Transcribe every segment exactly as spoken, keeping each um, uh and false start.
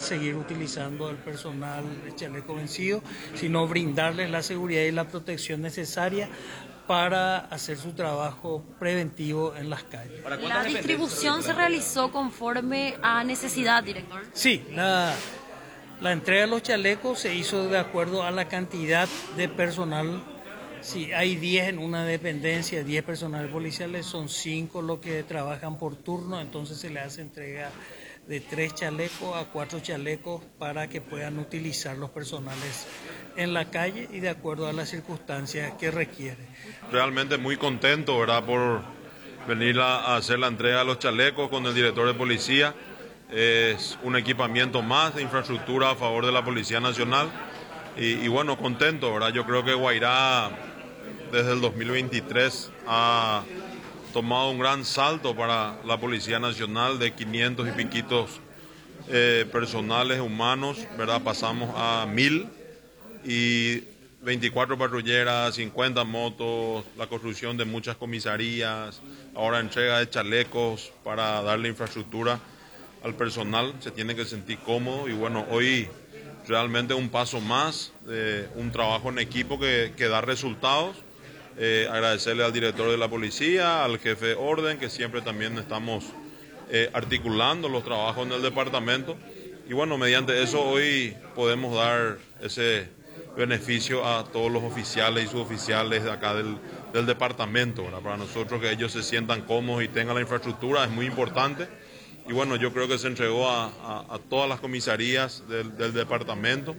seguir utilizando el personal de chaleco vencido, sino brindarles la seguridad y la protección necesaria para hacer su trabajo preventivo en las calles. ¿La distribución se realizó conforme a necesidad, director? Sí, la, la entrega de los chalecos se hizo de acuerdo a la cantidad de personal. Si hay diez en una dependencia, diez personales policiales, son cinco los que trabajan por turno, entonces se le hace entrega de tres chalecos a cuatro chalecos para que puedan utilizar los personales en la calle y de acuerdo a las circunstancias que requiere. Realmente muy contento, ¿verdad?, por venir a hacer la entrega de los chalecos con el director de policía. Es un equipamiento más de infraestructura a favor de la Policía Nacional y, y bueno, contento, ¿verdad? Yo creo que Guairá desde el dos mil veintitrés ha tomado un gran salto para la Policía Nacional de quinientos y piquitos eh, personales humanos, ¿verdad? Pasamos a mil y veinticuatro patrulleras, cincuenta motos, la construcción de muchas comisarías, ahora entrega de chalecos para darle infraestructura al personal, se tiene que sentir cómodo y bueno, hoy realmente un paso más, eh, un trabajo en equipo que, que da resultados. Eh, agradecerle al director de la policía, al jefe de orden, que siempre también estamos eh, articulando los trabajos en el departamento. Y bueno, mediante eso hoy podemos dar ese beneficio a todos los oficiales y suboficiales de acá del, del departamento, ¿verdad? Para nosotros que ellos se sientan cómodos y tengan la infraestructura es muy importante. Y bueno, yo creo que se entregó a, a, a todas las comisarías del, del departamento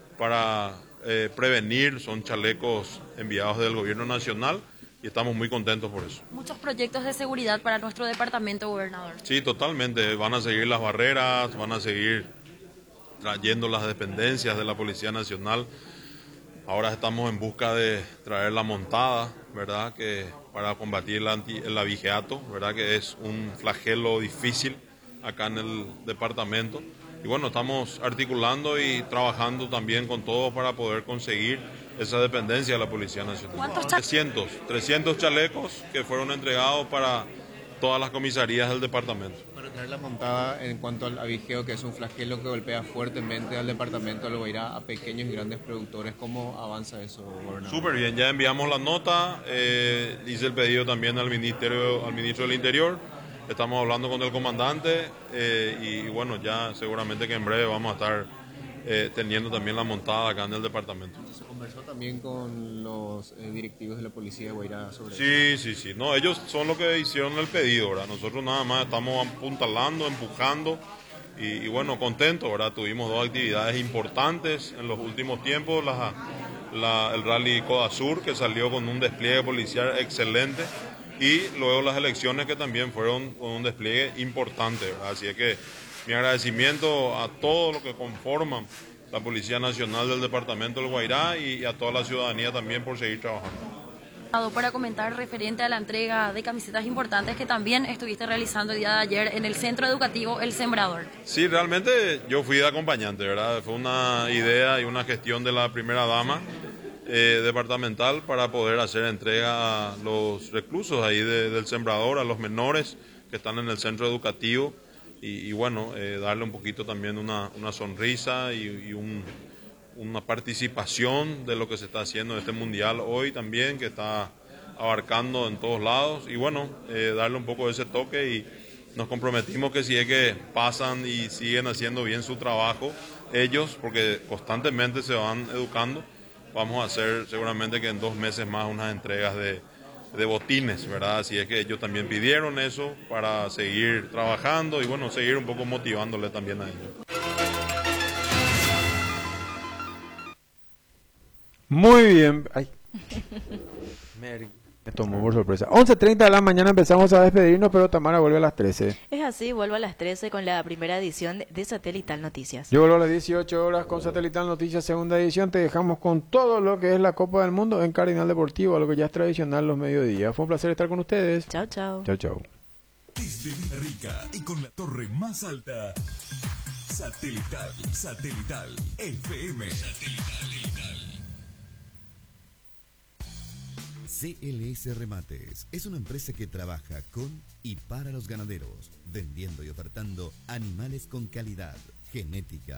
para eh, prevenir, son chalecos enviados del gobierno nacional y estamos muy contentos por eso. Muchos proyectos de seguridad para nuestro departamento, gobernador. Sí, totalmente, van a seguir las barreras, van a seguir trayendo las dependencias de la Policía Nacional. Ahora estamos en busca de traer la montada, ¿verdad?, que para combatir el, anti, el abigeato, ¿verdad?, que es un flagelo difícil acá en el departamento. Y bueno, estamos articulando y trabajando también con todo para poder conseguir esa dependencia de la Policía Nacional. ¿Cuántos trescientos, trescientos chalecos que fueron entregados para todas las comisarías del departamento. Para traer la montada en cuanto al abigeo, que es un flagelo que golpea fuertemente al departamento, lo irá a pequeños y grandes productores. ¿Cómo avanza eso, gobernador? Súper bien, ya enviamos la nota, eh, hice el pedido también al ministerio, al ministro del Interior. Estamos hablando con el comandante eh, y, y bueno, ya seguramente que en breve vamos a estar eh, teniendo también la montada acá en el departamento. ¿Se conversó también con los eh, directivos de la policía de Guairá sobre sí, eso? Sí, sí, sí. No, ellos son los que hicieron el pedido, ¿verdad? Nosotros nada más estamos apuntalando, empujando y, y bueno, contentos, ¿verdad? Tuvimos dos actividades importantes en los últimos tiempos, la, la, el Rally Coda Sur, que salió con un despliegue policial excelente, y luego las elecciones que también fueron con un despliegue importante, ¿verdad? Así es que mi agradecimiento a todos los que conforman la Policía Nacional del Departamento del Guairá y a toda la ciudadanía también por seguir trabajando. Para comentar referente a la entrega de camisetas importantes que también estuviste realizando el día de ayer en el Centro Educativo El Sembrador. Sí, realmente yo fui de acompañante, ¿verdad? Fue una idea y una gestión de la primera dama eh, departamental para poder hacer entrega a los reclusos ahí de, del Sembrador, a los menores que están en el centro educativo y, y bueno, eh, darle un poquito también una, una sonrisa y, y un... una participación de lo que se está haciendo en este mundial hoy también, que está abarcando en todos lados, y bueno, eh, darle un poco de ese toque, y nos comprometimos que si es que pasan y siguen haciendo bien su trabajo, ellos, porque constantemente se van educando, vamos a hacer seguramente que en dos meses más unas entregas de, de botines, ¿verdad? Así es que ellos también pidieron eso para seguir trabajando y bueno, seguir un poco motivándole también a ellos. Muy bien. Ay. Me, me tomó por sorpresa. once treinta de la mañana empezamos a despedirnos, pero Tamara vuelve a las trece. Es así, vuelvo a las trece con la primera edición de Satelital Noticias. Yo vuelvo a las dieciocho horas con Satelital Noticias, segunda edición. Te dejamos con todo lo que es la Copa del Mundo en Cardinal Deportivo, algo que ya es tradicional los mediodías. Fue un placer estar con ustedes. Chao, chao. Chao, chao. Desde Villarrica y con la torre más alta. Satelital, Satelital, F M. Satelital. C L S Remates es una empresa que trabaja con y para los ganaderos, vendiendo y ofertando animales con calidad, genética,